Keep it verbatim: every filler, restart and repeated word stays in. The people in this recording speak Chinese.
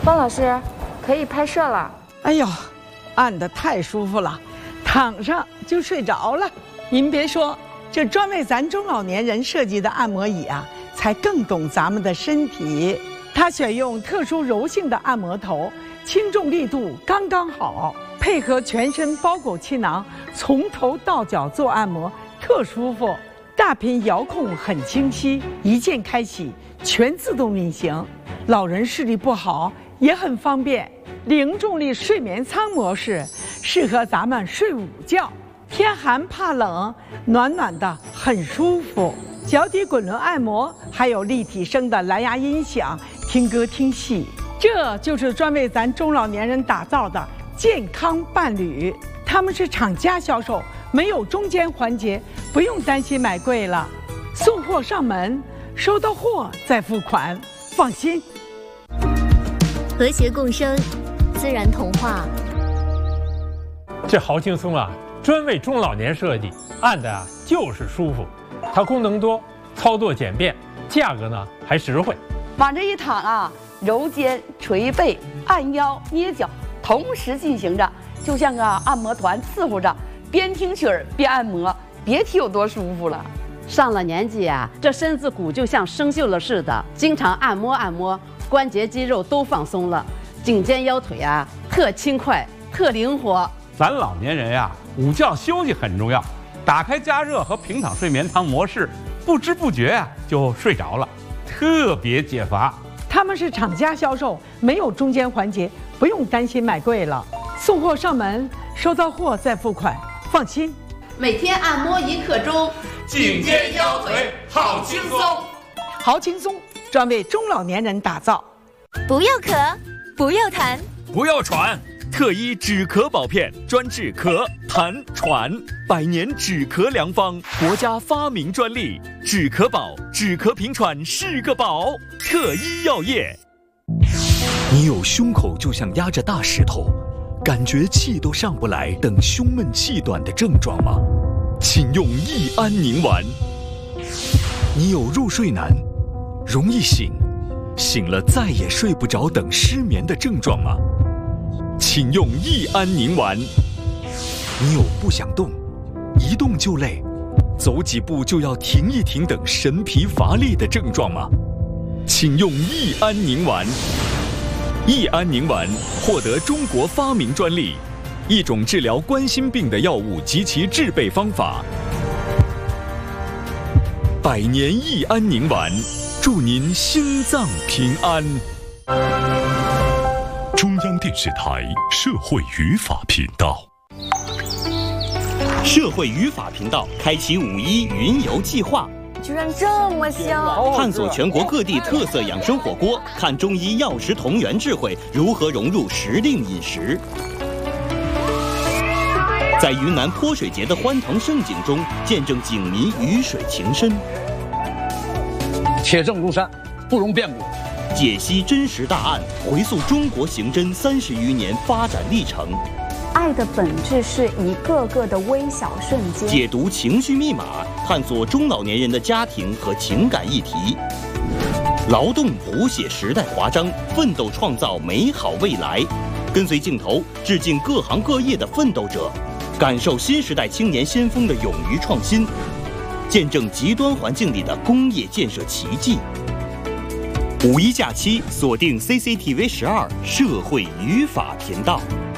方老师，可以拍摄了。 哎呦，按得太舒服了，躺上就睡着了。您别说，这专为咱中老年人设计的按摩椅啊，才更懂咱们的身体。它选用特殊柔性的按摩头，轻重力度刚刚好，配合全身包裹气囊，从头到脚做按摩，特舒服。大屏遥控很清晰，一键开启，全自动运行。老人视力不好也很方便。零重力睡眠舱模式适合咱们睡午觉，天寒怕冷，暖暖的很舒服。脚底滚轮按摩，还有立体声的蓝牙音响，听歌听戏。这就是专为咱中老年人打造的健康伴侣。他们是厂家销售，没有中间环节，不用担心买贵了。送货上门，收到货再付款，放心。 和谐共生，自然童话。 这好轻松啊！专为中老年设计，按的啊就是舒服。它功能多，操作简便，价格呢还实惠。 往这一躺啊，揉肩、捶背、按腰、捏脚，同时进行着，就像个按摩团伺候着，边听曲儿边按摩，别提有多舒服了。 上了年纪啊，这身子骨就像生锈了似的，经常按摩按摩，关节肌肉都放松了，颈肩腰腿啊特轻快，特灵活。 咱老年人呀，午觉休息很重要，打开加热和平躺睡眠舱模式，不知不觉啊就睡着了，特别解乏。 他们是厂家销售，没有中间环节，不用担心买贵了。送货上门，收到货再付款，放心。 每天按摩一刻钟， 颈肩腰腿好轻松， 好轻松，专为中老年人打造。 不要咳，不要痰， 不要喘。特医止咳宝片专治咳、痰、喘，百年止咳良方，国家发明专利。止咳宝，止咳平喘是个宝。特医药业。你有胸口就像压着大石头，感觉气都上不来等胸闷气短的症状吗？请用益安宁丸。你有入睡难，容易醒，醒了再也睡不着等失眠的症状吗？请用益安宁丸。你有不想动，一动就累，走几步就要停一停等神疲乏力的症状吗？请用益安宁丸。益安宁丸获得中国发明专利，一种治疗冠心病的药物及其制备方法。百年益安宁丸，祝您心脏平安。 中央电视台社会语法频道， 社会语法频道开启五一云游计划， 居然这么香！ 探索全国各地特色养生火锅，看中医药食同源智慧如何融入时令饮食。在云南泼水节的欢腾盛景中，见证景民鱼水情深。 铁证如山，不容辩驳。 解析真实大案，回溯中国刑侦三十余年发展历程。 爱的本质是一个个的微小瞬间。 解读情绪密码，探索中老年人的家庭和情感议题。劳动谱写时代华章，奋斗创造美好未来。跟随镜头，致敬各行各业的奋斗者，感受新时代青年先锋的勇于创新，见证极端环境里的工业建设奇迹。五一假期锁定 C C T V 十二社会语法频道。